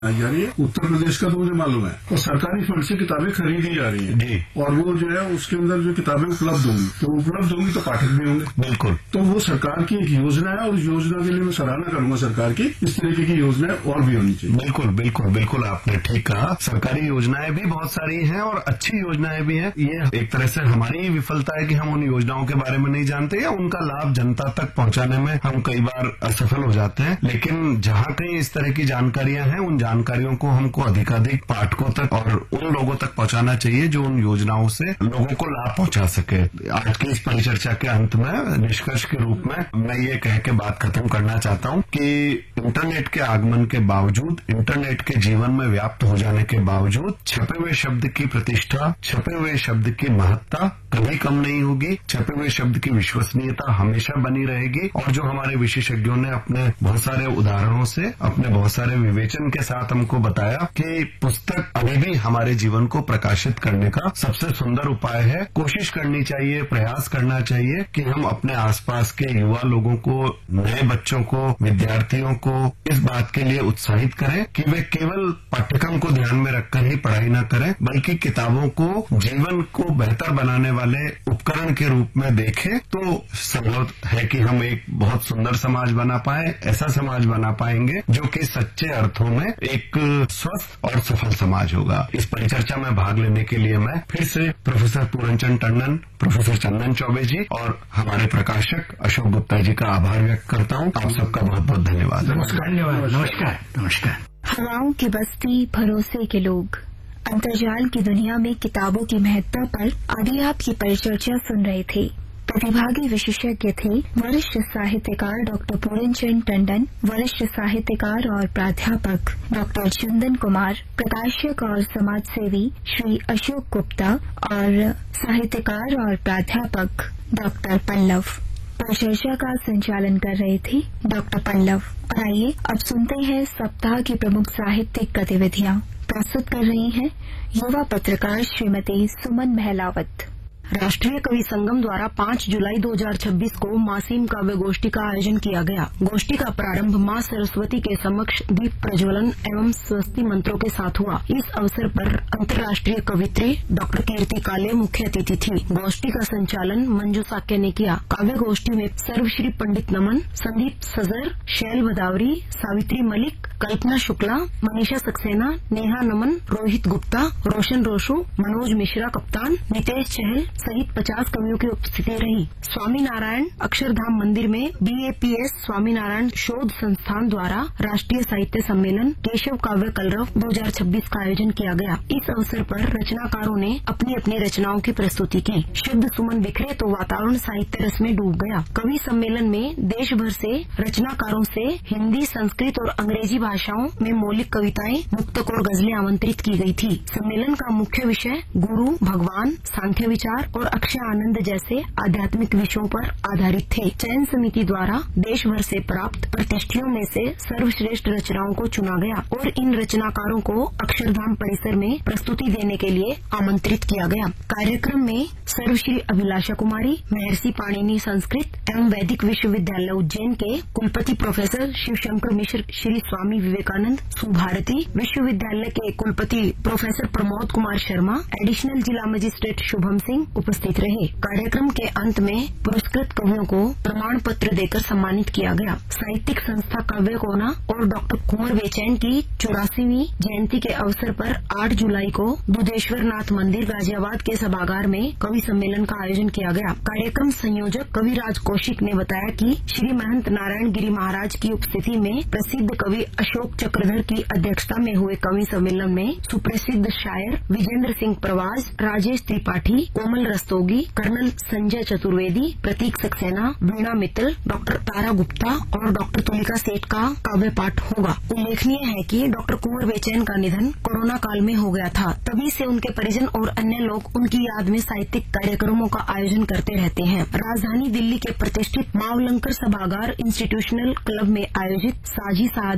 जा रही है। उत्तर प्रदेश का तो मुझे मालूम है, और सरकारी फंड से किताबें खरीदी जा रही है और वो जो है उसके अंदर जो किताबें उपलब्ध होंगी, तो उपलब्ध होंगी तो पाठक भी होंगे। बिल्कुल। तो वो सरकार की एक योजना है और उस योजना के लिए मैं सराहना करूंगा सरकार की। इस तरीके की योजनाएं और भी होनी चाहिए। बिल्कुल बिल्कुल बिल्कुल, आपने ठीक कहा। सरकारी योजनाएं भी बहुत सारी हैं और अच्छी योजनाएं भी हैं। ये एक तरह से हमारी विफलता है कि हम उन योजनाओं के बारे में नहीं जानते या उनका लाभ जनता तक पहुंचाने में हम कई बार असफल हो जाते हैं। लेकिन जहां कहीं इस तरह की जानकारियां हैं, उन जानकारियों को हमको अधिकाधिक पाठकों तक और उन लोगों तक पहुंचाना चाहिए जो उन योजनाओं से लोगों को लाभ पहुंचा सके। आज की इस परिचर्चा के अंत में निष्कर्ष के रूप में मैं ये कह के बात खत्म करना चाहता हूं कि इंटरनेट के आगमन के बावजूद, इंटरनेट के जीवन में व्याप्त हो जाने के बावजूद छपे हुए शब्द की प्रतिष्ठा, छपे हुए शब्द की महत्ता कभी कम नहीं होगी। छपे हुए शब्द की विश्वसनीयता हमेशा बनी रहेगी। और जो हमारे विशेषज्ञों ने अपने बहुत सारे उदाहरणों से, अपने बहुत सारे विवेचन के साथ हमको बताया कि पुस्तक अभी भी हमारे जीवन को प्रकाशित करने का सबसे सुंदर उपाय है। कोशिश करनी चाहिए, प्रयास करना चाहिए कि हम अपने आसपास के युवा लोगों को, नए बच्चों को, विद्यार्थियों को इस बात के लिए उत्साहित करें कि वे केवल पाठ्यक्रम को ध्यान में रखकर ही पढ़ाई न करें, बल्कि किताबों को जीवन को बेहतर बनाने वाले उपकरण के रूप में देखें। तो संभव है कि हम एक बहुत सुंदर समाज बना पाए, ऐसा समाज बना पाएंगे जो कि सच्चे अर्थों में एक स्वस्थ और सफल समाज होगा। इस परिचर्चा में भाग लेने के लिए मैं फिर से प्रोफेसर पूरनचंद टंडन, प्रोफेसर चंदन चौबे जी और हमारे प्रकाशक अशोक गुप्ता जी का आभार व्यक्त करता हूं। आप सबका बहुत बहुत धन्यवाद। नमस्कार। नमस्कार। हवाओं की बस्ती, भरोसे के लोग, अंतर्जाल की दुनिया में किताबों की महत्ता पर अभी आपकी परिचर्चा सुन रहे थे। प्रतिभागी विशेषज्ञ थे वरिष्ठ साहित्यकार डॉक्टर पूरनचंद टंडन, वरिष्ठ साहित्यकार और प्राध्यापक डॉक्टर चंदन कुमार, प्रकाशक और समाजसेवी श्री अशोक गुप्ता और साहित्यकार और प्राध्यापक डॉक्टर पल्लव। परिचर्चा का संचालन कर रहे थे डॉक्टर पल्लव। और आइए अब सुनते हैं सप्ताह की प्रमुख साहित्यिक गतिविधियां। प्रस्तुत कर रही हैं युवा पत्रकार श्रीमती सुमन महलावत। राष्ट्रीय कवि संगम द्वारा 5 जुलाई 2026 को मासीम काव्य गोष्ठी का आयोजन किया गया। गोष्ठी का प्रारंभ मां सरस्वती के समक्ष दीप प्रज्वलन एवं स्वस्ति मंत्रों के साथ हुआ। इस अवसर पर अंतर्राष्ट्रीय कवित्री डॉक्टर कीर्ति काले मुख्य अतिथि थी। गोष्ठी का संचालन मंजू साक्य ने किया। काव्य गोष्ठी में सर्वश्री पंडित नमन, संदीप सजर, शैल भदावरी, सावित्री मलिक, कल्पना शुक्ला, मनीषा सक्सेना, नेहा नमन, रोहित गुप्ता, रोशन रोशु, मनोज मिश्रा कप्तान, नितेश चहल सहित 50 कवियों की उपस्थिति रही। स्वामी नारायण अक्षरधाम मंदिर में BAPS स्वामी नारायण शोध संस्थान द्वारा राष्ट्रीय साहित्य सम्मेलन केशव काव्य कलरव 2026 का आयोजन किया गया। इस अवसर पर रचनाकारों ने अपनी अपनी रचनाओं की प्रस्तुति की। शब्द सुमन बिखरे तो वातावरण साहित्य रस में डूब गया। कवि सम्मेलन में देश भर से रचनाकारों से हिंदी, संस्कृत और अंग्रेजी भाषाओं में मौलिक कविताएं, मुक्तक और गजलें आमंत्रित की गई थी। सम्मेलन का मुख्य विषय गुरु, भगवान, सांख्य विचार और अक्षय आनंद जैसे आध्यात्मिक विषयों पर आधारित थे। चयन समिति द्वारा देश भर से प्राप्त प्रतिष्ठियों में से सर्वश्रेष्ठ रचनाओं को चुना गया और इन रचनाकारों को अक्षरधाम परिसर में प्रस्तुति देने के लिए आमंत्रित किया गया। कार्यक्रम में सर्वश्री अभिलाषा कुमारी, महर्षि पाणिनि संस्कृत एवं वैदिक विश्वविद्यालय उज्जैन के कुलपति प्रोफेसर शिवशंकर मिश्र, श्री स्वामी विवेकानंद सुभारती विश्वविद्यालय के कुलपति प्रोफेसर प्रमोद कुमार शर्मा, एडिशनल जिला मजिस्ट्रेट शुभम सिंह उपस्थित रहे। कार्यक्रम के अंत में पुरस्कृत कवियों को प्रमाण पत्र देकर सम्मानित किया गया। साहित्यिक संस्था काव्य कोना और डॉक्टर कुंवर बेचैन की 84वीं जयंती के अवसर पर 8 जुलाई को दुधेश्वर नाथ मंदिर गाजियाबाद के सभागार में कवि सम्मेलन का आयोजन किया गया। कार्यक्रम संयोजक कविराज कौशिक ने बताया कि श्री महंत नारायण गिरी महाराज की उपस्थिति में प्रसिद्ध कवि अशोक चक्रधर की अध्यक्षता में हुए कवि सम्मेलन में सुप्रसिद्ध शायर विजेंद्र सिंह प्रवास, राजेश त्रिपाठी, कोमल रस्तोगी, कर्नल संजय चतुर्वेदी, प्रतीक सक्सेना, वीणा मित्तल, डॉक्टर तारा गुप्ता और डॉक्टर तुलिका सेठ का काव्य पाठ होगा। उल्लेखनीय है कि डॉक्टर कुंवर बेचैन का निधन कोरोना काल में हो गया था। तभी से उनके परिजन और अन्य लोग उनकी याद में साहित्यिक कार्यक्रमों का आयोजन करते रहते हैं। राजधानी दिल्ली के प्रतिष्ठित मावलंकर सभागार इंस्टीट्यूशनल क्लब में आयोजित साझी शहादत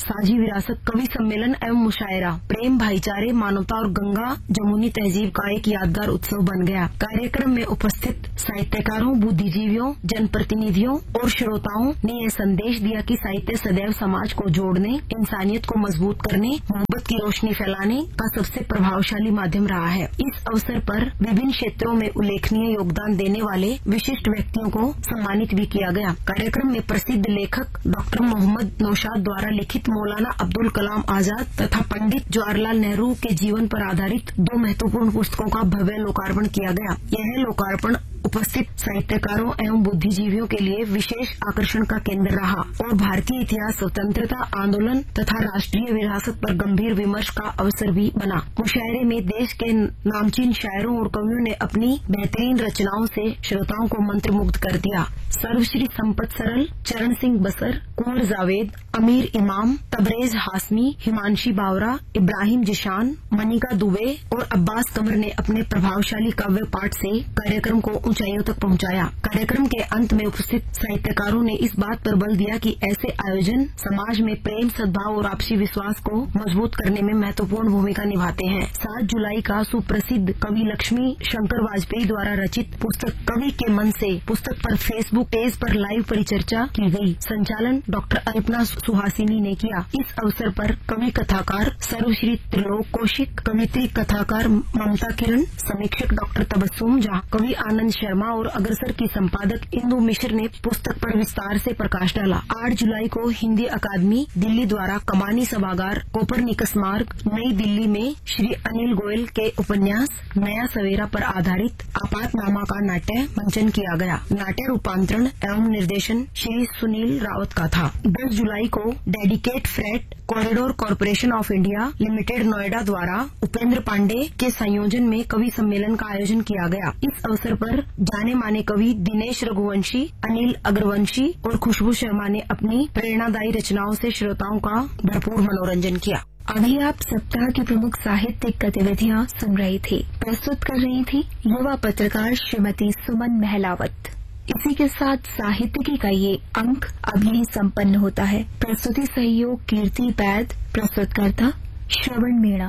साझी विरासत कवि सम्मेलन एवं मुशायरा प्रेम, भाईचारे, मानवता और गंगा जमुनी तहजीब का एक यादगार उत्सव बन गया। कार्यक्रम में उपस्थित साहित्यकारों, बुद्धिजीवियों, जनप्रतिनिधियों और श्रोताओं ने यह संदेश दिया कि साहित्य सदैव समाज को जोड़ने, इंसानियत को मजबूत करने, मोहब्बत की रोशनी फैलाने का सबसे प्रभावशाली माध्यम रहा है। इस अवसर पर विभिन्न क्षेत्रों में उल्लेखनीय योगदान देने वाले विशिष्ट व्यक्तियों को सम्मानित भी किया गया। कार्यक्रम में प्रसिद्ध लेखक डॉक्टर मोहम्मद नौशाद द्वारा लिखित मौलाना अब्दुल कलाम आजाद तथा पंडित जवाहरलाल नेहरू के जीवन पर आधारित 2 महत्वपूर्ण पुस्तकों का भव्य लोकार्पण किया गया। यह लोकार्पण उपस्थित साहित्यकारों एवं बुद्धिजीवियों के लिए विशेष आकर्षण का केंद्र रहा और भारतीय इतिहास, स्वतंत्रता आंदोलन तथा राष्ट्रीय विरासत पर गंभीर विमर्श का अवसर भी बना। मुशायरे में देश के नामचीन शायरों और कवियों ने अपनी बेहतरीन रचनाओं से श्रोताओं को मंत्रमुग्ध कर दिया। सर्वश्री संपत सरल, चरण सिंह बसर, कुंवर जावेद, अमीर इमाम, तबरेज हाशमी, हिमांशी बावरा, इब्राहिम जिशान, मनिका दुबे और अब्बास कमर ने अपने प्रभावशाली काव्य पाठ से कार्यक्रम को ऊंचाइयों तक पहुंचाया। कार्यक्रम के अंत में उपस्थित साहित्यकारों ने इस बात पर बल दिया कि ऐसे आयोजन समाज में प्रेम, सद्भाव और आपसी विश्वास को मजबूत करने में महत्वपूर्ण भूमिका निभाते हैं। 7 जुलाई का सुप्रसिद्ध कवि लक्ष्मी शंकर वाजपेयी द्वारा रचित पुस्तक कवि के मन से पुस्तक पर फेसबुक पेज पर लाइव परिचर्चा की गई। संचालन डॉक्टर अल्पना सुहासिनी ने किया। इस अवसर पर कवि कथाकार सर्वश्री त्रिलोक कौशिक, कवित्री कथाकार ममता किरण, समीक्षक डॉक्टर तबस्सुम झा, कवि आनंद शर्मा और अग्रसर की संपादक इंदु मिश्र ने पुस्तक पर विस्तार से प्रकाश डाला। 8 जुलाई को हिंदी अकादमी दिल्ली द्वारा कमानी सभागार कोपरनिकस मार्ग नई दिल्ली में श्री अनिल गोयल के उपन्यास नया सवेरा पर आधारित आपातनामा का नाट्य मंचन किया गया। नाट्य रूपांतरण एवं निर्देशन श्री सुनील रावत का था। 10 जुलाई को dedicate freight corridor corporation of India limited Noida द्वारा उपेंद्र पांडे के संयोजन में कवि सम्मेलन का आयोजन किया गया। इस अवसर पर जाने माने कवि दिनेश रघुवंशी, अनिल अग्रवंशी और खुशबू शर्मा ने अपनी प्रेरणादायी रचनाओं से श्रोताओं का भरपूर मनोरंजन किया। अभी आप सप्ताह की प्रमुख साहित्यिक गतिविधियां सुन रही थी। प्रस्तुत कर रही थी युवा पत्रकार श्रीमती सुमन महलावत। इसी के साथ साहित्यिकी का ये अंक अब यही संपन्न होता है। प्रस्तुति सहयोग कीर्ति पैद, प्रस्तुतकर्ता श्रवण मीणा।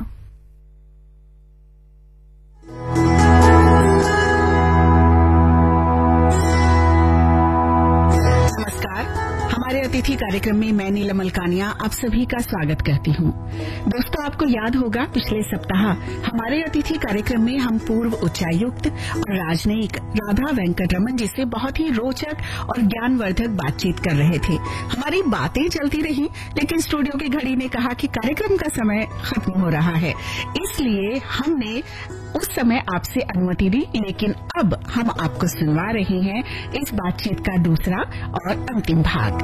हमारे अतिथि कार्यक्रम में मैं नीलम अलकानिया आप सभी का स्वागत करती हूँ। दोस्तों, आपको याद होगा पिछले सप्ताह हमारे अतिथि कार्यक्रम में हम पूर्व उच्चायुक्त और राजनयिक राधा वेंकटरमन जी से बहुत ही रोचक और ज्ञानवर्धक बातचीत कर रहे थे। हमारी बातें चलती रही, लेकिन स्टूडियो की घड़ी ने कहा कि कार्यक्रम का समय खत्म हो रहा है, इसलिए हमने उस समय आपसे अनुमति दी, लेकिन अब हम आपको सुनवा रहे हैं इस बातचीत का दूसरा और अंतिम भाग।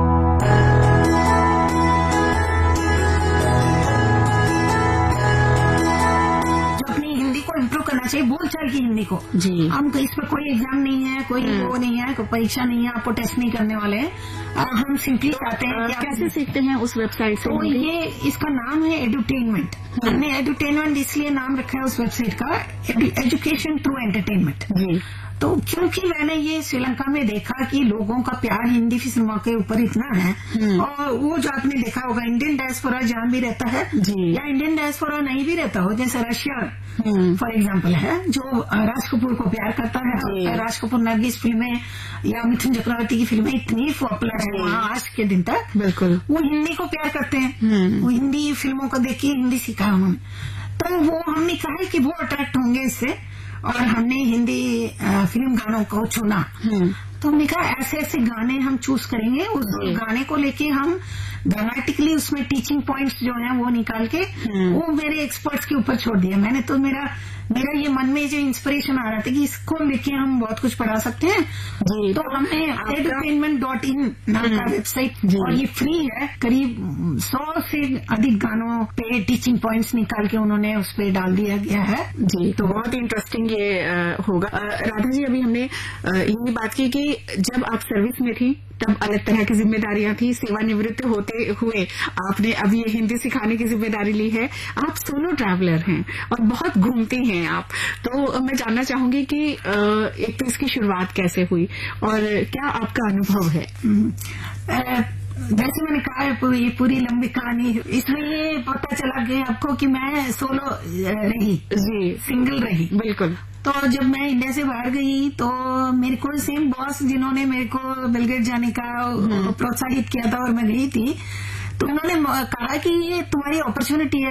इम्प्रूव करना चाहिए बोलचाल की हिंदी को जी। हम इसमें कोई एग्जाम नहीं है, कोई वो नहीं है, कोई परीक्षा नहीं है, आपको टेस्ट नहीं करने वाले हैं। हम सिंपली चाहते हैं कि कैसे सीखते हैं उस वेबसाइट से? तो ये इसका नाम है एडुटेनमेंट। हमने एडुटेनमेंट इसलिए नाम रखा है उस वेबसाइट का, एजुकेशन थ्रू एंटरटेनमेंट जी। तो क्योंकि मैंने ये श्रीलंका में देखा कि लोगों का प्यार हिंदी फिल्मों के ऊपर इतना है, और वो जो आपने देखा होगा इंडियन डायस्पोरा जहाँ भी रहता है या इंडियन डायस्पोरा नहीं भी रहता हो, जैसे रशिया फॉर एग्जाम्पल है, जो राज कपूर को प्यार करता है। राज कपूर नरगिस फिल्में या मिथुन चक्रवर्ती की फिल्में इतनी पॉपुलर है वहाँ आज के दिन तक। बिल्कुल, वो हिंदी को प्यार करते हैं, वो हिंदी फिल्मों को देख के हिंदी सीखा उन्होंने। तो वो हमने कहा कि वो अट्रैक्ट होंगे इससे, और हमने हिंदी फिल्म गानों को चुना। तो हमने कहा ऐसे ऐसे गाने हम चूज करेंगे, उस गाने को लेके हम ड्रामेटिकली उसमें टीचिंग पॉइंट्स जो हैं वो निकाल के वो मेरे एक्सपर्ट्स के ऊपर छोड़ दिया मैंने। तो मेरा ये मन में जो इंस्पिरेशन आ रहा था कि इसको लेके हम बहुत कुछ पढ़ा सकते हैं जी। तो हमने edutainment.in नाम का वेबसाइट, और ये फ्री है, करीब 100 से अधिक गानों पे टीचिंग पॉइंट्स निकाल के उन्होंने उस पे डाल दिया गया है जी। तो बहुत इंटरेस्टिंग ये होगा। राधा जी, अभी हमने ये बात की कि जब आप सर्विस में थी तब अलग तरह की जिम्मेदारियां थी, सेवानिवृत्त होते हुए आपने अब ये हिंदी सिखाने की जिम्मेदारी ली है। आप सोलो ट्रैवलर हैं और बहुत घूमते हैं आप, तो मैं जानना चाहूंगी कि एक तो इसकी शुरुआत कैसे हुई और क्या आपका अनुभव है? जैसे मैंने कहा ये पूरी लंबी कहानी, इसमें ये पता चला कि आपको कि मैं सोलो रही जी, सिंगल रही बिल्कुल। तो जब मैं इंडिया से बाहर गई तो मेरे को सेम बॉस जिन्होंने मेरे को बिल गेट जाने का प्रोत्साहित किया था और मैं गई थी, तो उन्होंने कहा कि ये तुम्हारी अपॉर्चुनिटी है,